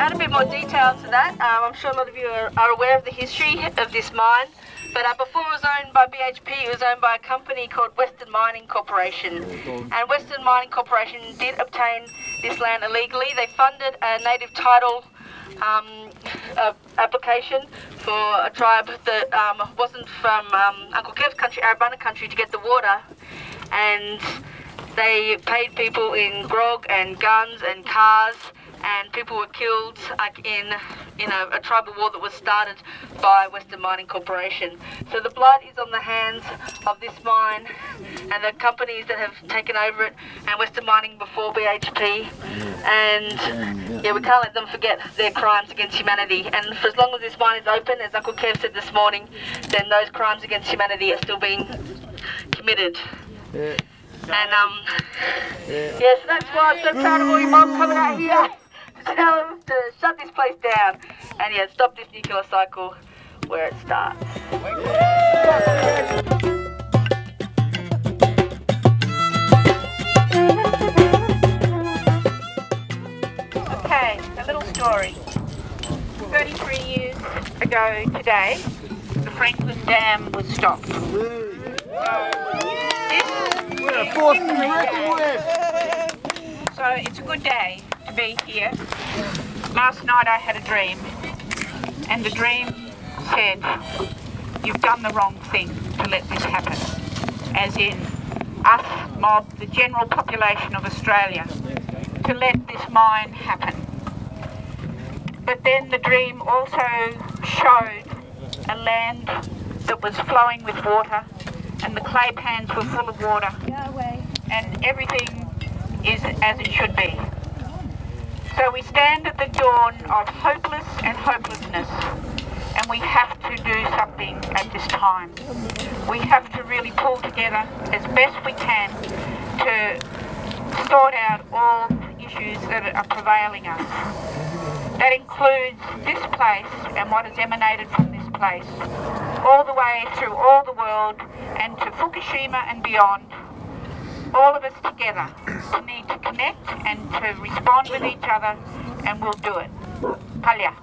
add a bit more detail to that. I'm sure a lot of you are aware of the history of this mine, but before it was owned by BHP, it was owned by a company called Western Mining Corporation. And Western Mining Corporation did obtain this land illegally. They funded a native title application for a tribe that wasn't from Uncle Kev's country, Arabana country, to get the water, and they paid people in grog and guns and cars, and people were killed in a tribal war that was started by Western Mining Corporation. So the blood is on the hands of this mine and the companies that have taken over it, and Western Mining before BHP. And we can't let them forget their crimes against humanity. And for as long as this mine is open, as Uncle Kev said this morning, then those crimes against humanity are still being committed. Yeah. And so that's why I'm so proud of all your mum coming out here to tell them to shut this place down and stop this nuclear cycle where it starts. Okay, a little story. 33 years ago today, the Franklin Dam was stopped. So it's a good day to be here. Last night I had a dream, and the dream said, you've done the wrong thing to let this happen. As in, us, mob, the general population of Australia, to let this mine happen. But then the dream also showed a land that was flowing with water, and the clay pans were full of water, and everything is as it should be. So we stand at the dawn of hopeless and hopelessness, and we have to do something at this time. We have to really pull together as best we can to sort out all the issues that are prevailing us. That includes this place and what has emanated from this place, all the way through all the world and to Fukushima and beyond. All of us together need to connect and to respond with each other, and we'll do it. Palia.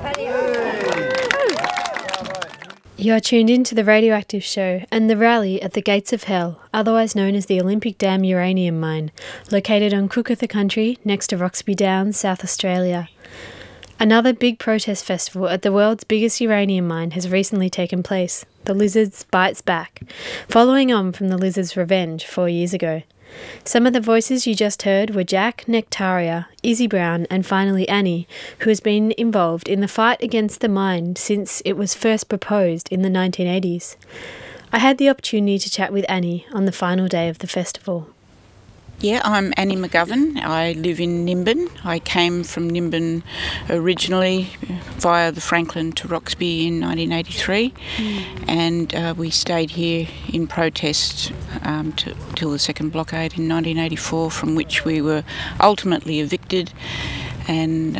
You are tuned in to The Radioactive Show and the rally at the Gates of Hell, otherwise known as the Olympic Dam uranium mine, located on Cookatha Country next to Roxby Downs, South Australia. Another big protest festival at the world's biggest uranium mine has recently taken place, the Lizards Bites Back, following on from the Lizards' Revenge 4 years ago. Some of the voices you just heard were Jack, Nectaria, Izzy Brown and finally Annie, who has been involved in the fight against the mine since it was first proposed in the 1980s. I had the opportunity to chat with Annie on the final day of the festival. Yeah, I'm Annie McGovern. I live in Nimbin. I came from Nimbin originally via the Franklin to Roxby in 1983, and we stayed here in protest till the second blockade in 1984, from which we were ultimately evicted, and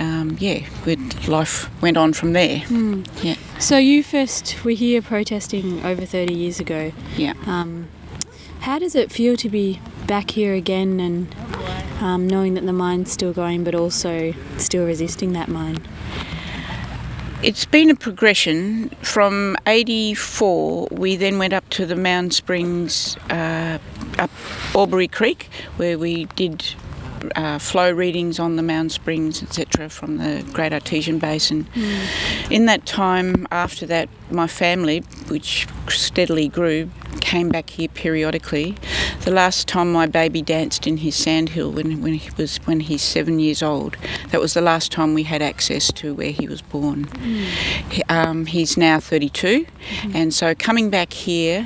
life went on from there. Yeah. So you first were here protesting over 30 years ago. Yeah. How does it feel to be back here again and knowing that the mine's still going but also still resisting that mine? It's been a progression. From 84, we then went up to the Mound Springs, up Albury Creek, where we did flow readings on the Mound Springs, etc., from the Great Artesian Basin. In that time, after that, my family, which steadily grew, came back here periodically. The last time my baby danced in his sandhill when he's 7 years old, that was the last time we had access to where he was born. He's now 32, and so coming back here,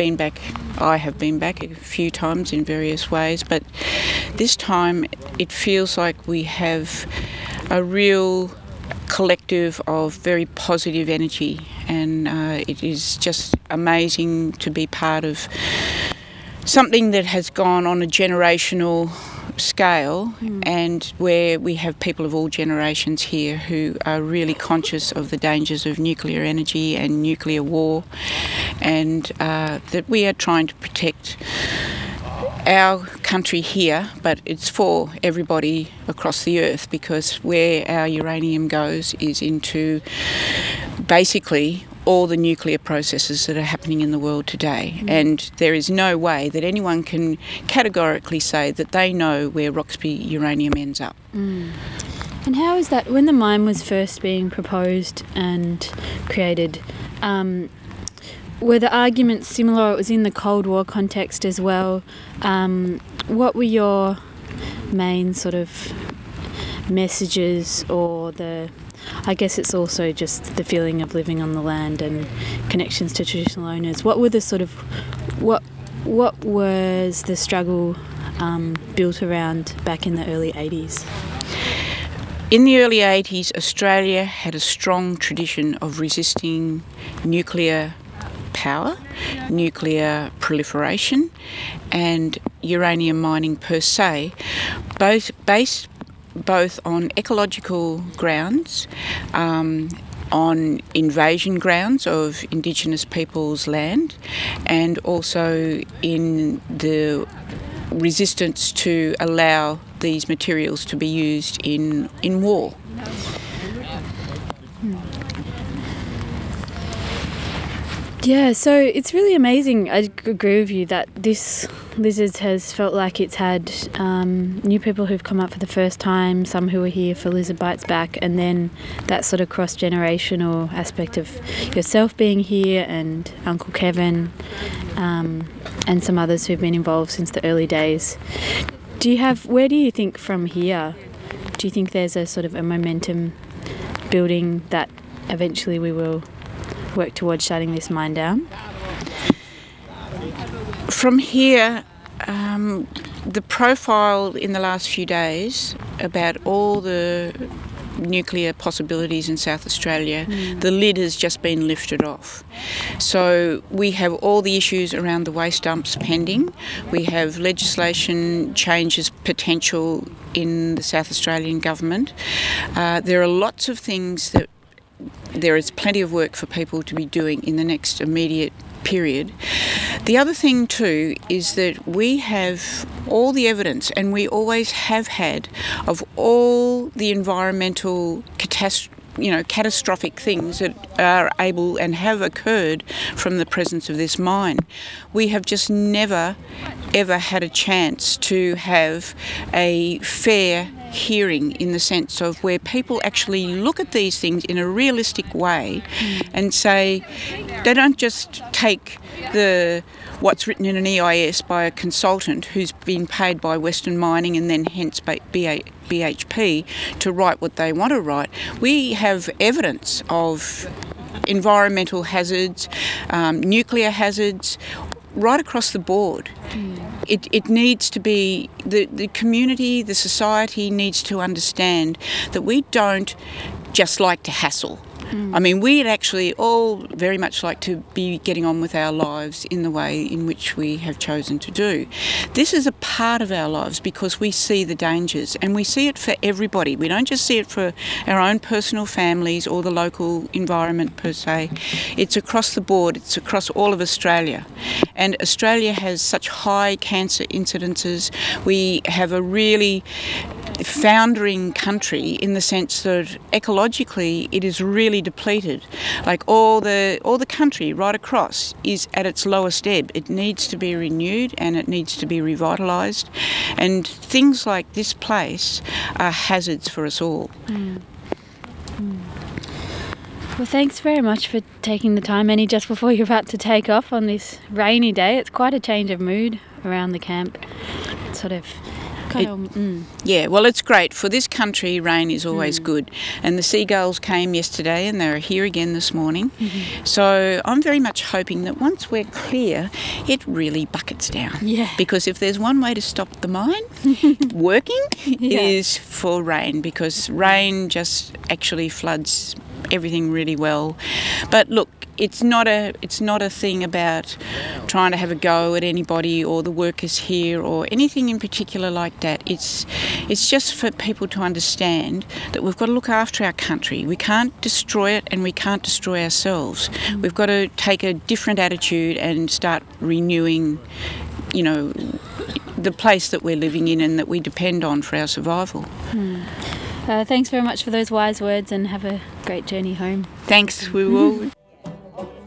I have been back a few times in various ways, but this time it feels like we have a real collective of very positive energy, and it is just amazing to be part of something that has gone on a generational scale, and where we have people of all generations here who are really conscious of the dangers of nuclear energy and nuclear war, and that we are trying to protect our country here, but it's for everybody across the earth, because where our uranium goes is into basically all the nuclear processes that are happening in the world today. And there is no way that anyone can categorically say that they know where Roxby uranium ends up. And how is that, when the mine was first being proposed and created, were the arguments similar? It was in the Cold War context as well. What were your main sort of messages, or I guess it's also just the feeling of living on the land and connections to traditional owners. What were the sort of, what was the struggle built around back in the early 80s? In the early 80s, Australia had a strong tradition of resisting nuclear power, nuclear proliferation, and uranium mining per se, based both on ecological grounds, on invasion grounds of Indigenous peoples' land, and also in the resistance to allow these materials to be used in war. Yeah, so it's really amazing. I agree with you that this Lizards has felt like it's had new people who've come up for the first time, some who are here for Lizard Bites Back, and then that sort of cross-generational aspect of yourself being here and Uncle Kevin and some others who've been involved since the early days. Where do you think from here, do you think there's a sort of a momentum building that eventually we will work towards shutting this mine down? From here, the profile in the last few days about all the nuclear possibilities in South Australia, the lid has just been lifted off. So we have all the issues around the waste dumps pending. We have legislation changes potential in the South Australian government. There are lots of things that there is plenty of work for people to be doing in the next immediate period. The other thing too is that we have all the evidence, and we always have had, of all the environmental catastrophic things that are able and have occurred from the presence of this mine. We have just never ever had a chance to have a fair hearing, in the sense of where people actually look at these things in a realistic way and say, they don't just take what's written in an EIS by a consultant who's been paid by Western Mining and then hence BHP to write what they want to write. We have evidence of environmental hazards, nuclear hazards, right across the board. It needs to be, the community, the society needs to understand that we don't just like to hassle. I mean, we'd actually all very much like to be getting on with our lives in the way in which we have chosen to do. This is a part of our lives because we see the dangers, and we see it for everybody. We don't just see it for our own personal families or the local environment per se. It's across the board. It's across all of Australia. And Australia has such high cancer incidences. We have a really foundering country in the sense that ecologically it is really depleted. Like all the country right across is at its lowest ebb. It needs to be renewed and it needs to be revitalised, and things like this place are hazards for us all. Well, thanks very much for taking the time, Annie, just before you're about to take off on this rainy day. It's quite a change of mood around the camp. It's sort of Yeah, well, it's great. For this country, rain is always good. And the seagulls came yesterday and they're here again this morning. So I'm very much hoping that once we're clear, it really buckets down. Yeah. Because if there's one way to stop the mine working, it is for rain, because rain just actually floods everything really well. But look, it's not a thing about trying to have a go at anybody or the workers here or anything in particular like that. It's just for people to understand that we've got to look after our country. We can't destroy it and we can't destroy ourselves. We've got to take a different attitude and start renewing, the place that we're living in and that we depend on for our survival. Thanks very much for those wise words, and have a great journey home. Thanks, we will.